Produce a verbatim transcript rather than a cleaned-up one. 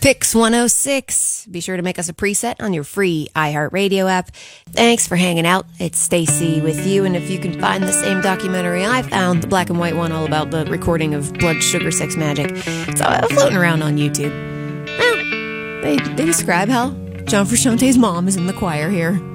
Fix one oh six. Be sure to make us a preset on your free iHeartRadio app. Thanks for hanging out. It's Stacy with you, and if you can find the same documentary I found, the black and white one all about the recording of Blood Sugar Sex Magik, it's uh, floating around on YouTube. Well, they, they describe how John Frusciante's mom is in the choir here.